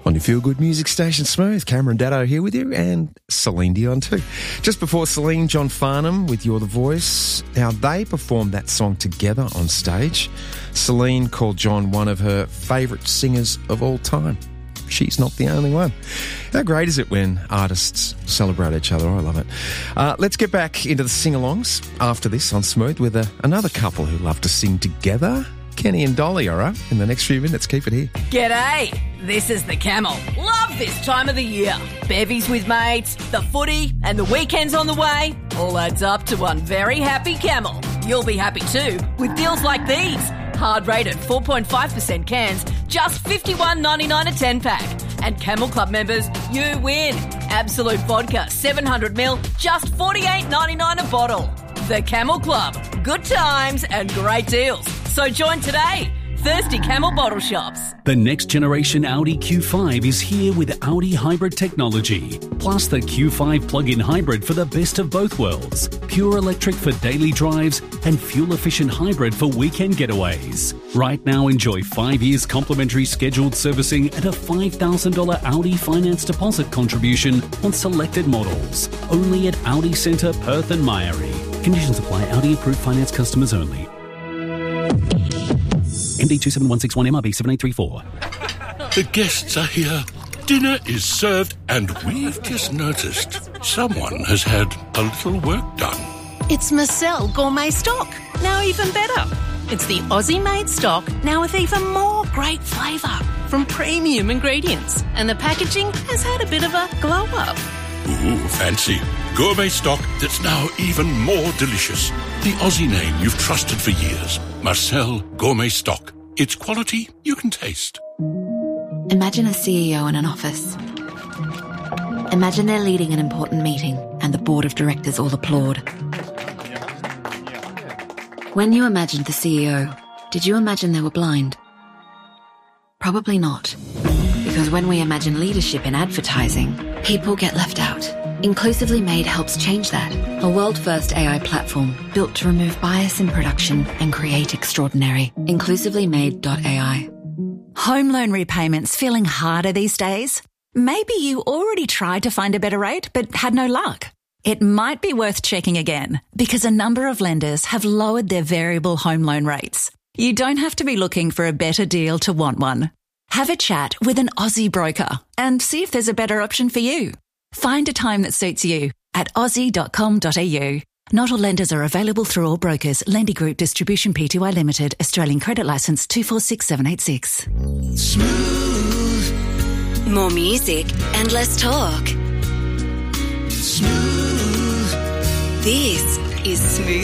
On your feel-good music station, Smooth. Cameron Daddo here with you, and Celine Dion too. Just before Celine, John Farnham with You're the Voice. Now, they performed that song together on stage. Celine called John one of her favourite singers of all time. She's not the only one. How great is it when artists celebrate each other? I love it. Let's get back into the sing-alongs after this on Smooth with another couple who love to sing together. Kenny and Dolly are up in the next few minutes. Keep it here. G'day, this is the Camel. Love this time of the year. Bevies with mates, the footy and the weekends on the way. All adds up to one very happy Camel. You'll be happy too with deals like these. Hard rated 4.5% cans, just $51.99 a 10-pack. And Camel Club members, you win. Absolute vodka, 700ml, just $48.99 a bottle. The Camel Club. Good times and great deals. So join today. Thirsty Camel bottle shops. The next generation Audi Q5 is here with Audi hybrid technology. Plus the Q5 plug-in hybrid for the best of both worlds. Pure electric for daily drives and fuel-efficient hybrid for weekend getaways. Right now, enjoy 5 years complimentary scheduled servicing and a $5,000 Audi finance deposit contribution on selected models. Only at Audi Centre, Perth and Myrie. Conditions apply. Audi approved finance customers only. MD 27161 MRB 7834. The guests are here. Dinner is served and we've just noticed someone has had a little work done. It's Marcel Gourmet Stock, now even better. It's the Aussie-made stock, now with even more great flavour from premium ingredients. And the packaging has had a bit of a glow-up. Ooh, fancy. Gourmet stock that's now even more delicious. The Aussie name you've trusted for years. Marcel Gourmet Stock. It's quality you can taste. Imagine a CEO in an office. Imagine they're leading an important meeting and the board of directors all applaud. When you imagined the CEO, did you imagine they were blind? Probably not. Because when we imagine leadership in advertising, people get left out. Inclusively Made helps change that. A world-first AI platform built to remove bias in production and create extraordinary. InclusivelyMade.ai. Home loan repayments feeling harder these days? Maybe you already tried to find a better rate but had no luck. It might be worth checking again because a number of lenders have lowered their variable home loan rates. You don't have to be looking for a better deal to want one. Have a chat with an Aussie broker and see if there's a better option for you. Find a time that suits you at aussie.com.au. Not all lenders are available through all brokers. Lendy Group Distribution Pty Limited. Australian Credit Licence 246786. Smooth. More music and less talk. Smooth. This is Smooth